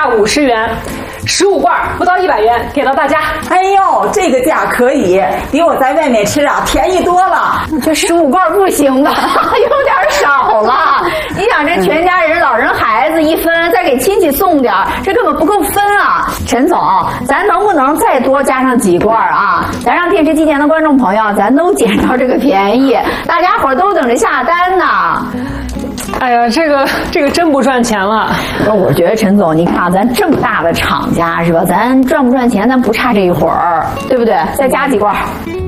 50元，15罐不到100元，给到大家。 哎呦，这个价可以，比我在外面吃啊便宜多了。 这15罐不行吧？有点少了。你想这全家人，老人孩子一分，再给亲戚送点，这根本不够分啊！陈总，咱能不能再多加上几罐啊？咱让电视机前的观众朋友，咱都捡着这个便宜，大家伙都等着下单呢。 哎呀，这个真不赚钱了。 我觉得陈总，你看咱这么大的厂家是吧？咱赚不赚钱，咱不差这一会儿，对不对？再加几罐。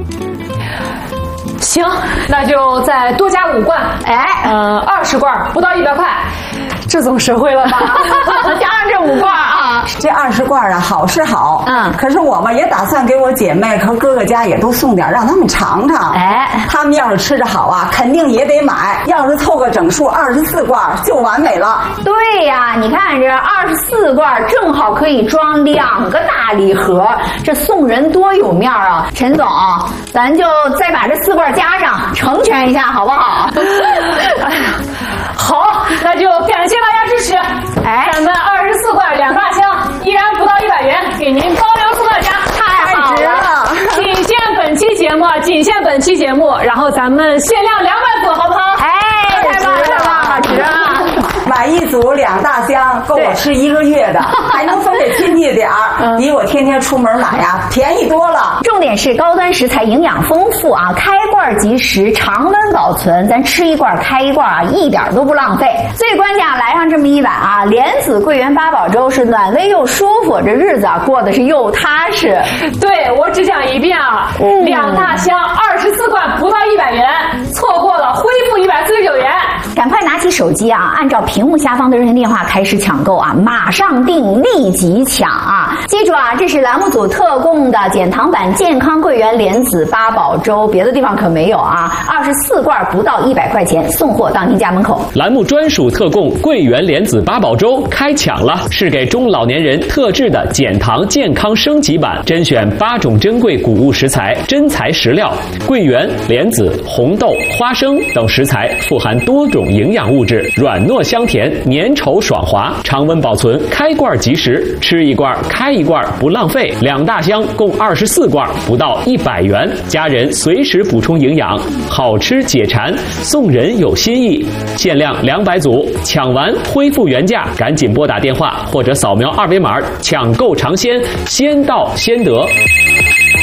行，那就再多加5罐。 哎 ，20罐不到100块，这总实惠了吧？ 加上这5罐啊， 这20罐啊，好是好，可是我们也打算给我姐妹和哥哥家也都送点，让他们尝尝。 哎， 他们要是吃着好啊，肯定也得买。要是凑个整数24罐就完美了。 对呀，你看这24罐正好可以装2个大礼盒，这送人多有面啊！陈总，咱就再把这4罐加上，成全一下好不好？ 哎呀，好，那就感谢大家支持。 哎， 咱们24罐2大箱，依然不到100元，给您包邮送到家， 太好了！ 仅限本期节目，然后咱们限量200组，好不好？ 哎，太棒了，太棒了，值了！ 买一组2大箱，够我吃1个月的，还能分给亲戚点儿，比我天天出门买呀便宜多了。 重点是高端食材，营养丰富啊，开罐即食，常温保存，咱吃1罐开1罐啊，一点都不浪费。最关键来上这么一碗啊，莲子桂圆八宝粥是暖胃又舒服，这日子啊过得是又踏实。 对，我只讲一遍啊，2大箱24罐不到100元，错过了恢复149元。 赶快拿起手机啊，按照屏幕下方的热线电话开始抢购啊，马上订，立即抢啊！记住啊，这是栏目组特供的减糖版健康桂圆莲子八宝粥，别的地方可没有啊！24罐不到100块钱，送货到您家门口。 栏目专属特供桂圆莲子八宝粥开抢了，是给中老年人特制的减糖健康升级版，甄选8种珍贵谷物食材、真材实料，桂圆、莲子、红豆、花生等食材富含多种营养物质，软糯香甜，粘稠爽滑，常温保存，开罐即食，吃1罐开1罐不浪费。2大箱共24罐，不到100元，家人随时补充营养，好吃解馋，送人有新意。限量200组，抢完恢复原价，赶紧拨打电话或者扫描2维码抢购尝鲜，先到先得。